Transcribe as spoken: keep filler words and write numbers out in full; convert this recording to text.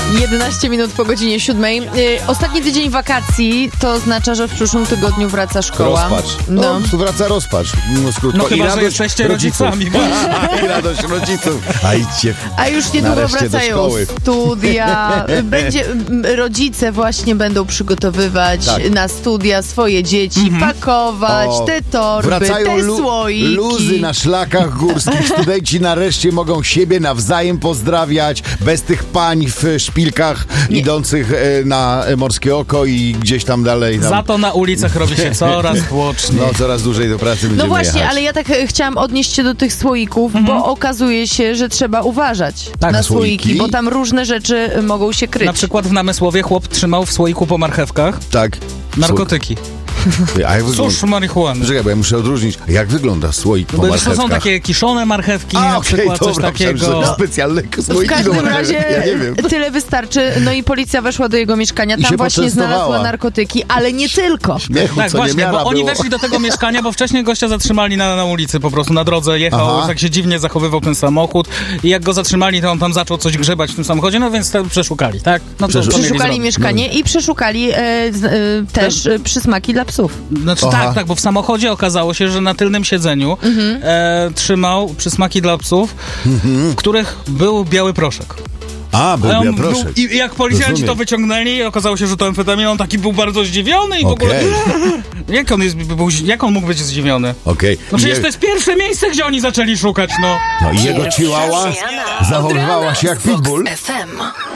jedenaście minut po godzinie siódmej. Ostatni tydzień wakacji to oznacza, że w przyszłym tygodniu wraca szkoła. Rozpacz. No, No. tu wraca rozpacz. No, skrótko. No chyba, I że jesteście rodzicami. I radość rodziców. A idźcie. A już niedługo Nareszcie do wracają szkoły. studia. Będzie, m, rodzice właśnie będą przygotowywać Tak. na studia swoje dzieci, pakować O, te torby, wracają te lu- słoiki. luzy na szlakach górskich. Studenci nareszcie mogą siebie nawzajem pozdrawiać, bez tych pań w szpilkach Nie. idących e, na e, Morskie Oko i gdzieś tam dalej. Tam. Za to na ulicach robi się coraz tłoczniej. No, coraz dłużej do pracy będziemy No właśnie, jechać. ale ja tak e, chciałam odnieść się do tych słoików, bo okazuje się, że trzeba uważać Tak, na słoiki? słoiki, bo tam różne rzeczy e, mogą się kryć. Na przykład w Namysłowie chłop trzymał w słoiku po marchewkach Tak. narkotyki. Słuchaj, A jak wygląda? Susz marihuany. Czekaj, bo ja muszę odróżnić. Jak wygląda słoik po Bo wiesz, to marchewkach? są takie kiszone marchewki, A, na okej, przykład coś dobra, myślałem, że takiego. są specjalne W słoiki do każdym marchewek. razie Ja nie wiem. tyle wystarczy. No i policja weszła do jego mieszkania. I Tam się właśnie znalazła poczęstowała. narkotyki, ale nie tylko. Śmiechu, Tak, co właśnie, nie miara bo oni było. weszli do tego mieszkania, bo wcześniej gościa zatrzymali na, na ulicy, po prostu na drodze jechał, Aha. tak się dziwnie zachowywał ten samochód i jak go zatrzymali, to on tam zaczął coś grzebać w tym samochodzie, no więc te przeszukali, tak? No to Przeszu- co mieli Przeszukali zrobić? mieszkanie i przeszukali e, z, e, też e, przysmaki dla psów. Znaczy Aha. tak, tak, bo w samochodzie okazało się, że na tylnym siedzeniu e, trzymał przysmaki dla psów, w których był biały proszek. A, był, A on ja był, proszę. I jak policjanci Rozumiem. to wyciągnęli, okazało się, że to amfetamina, on taki był bardzo zdziwiony i w ogóle... Okej. Jak on, jest, był, jak on mógł być zdziwiony? Okej. No przecież Je- to jest pierwsze miejsce, gdzie oni zaczęli szukać, no. No i jego chihuahua Zmiana. zachowywała się jak pitbull. F M.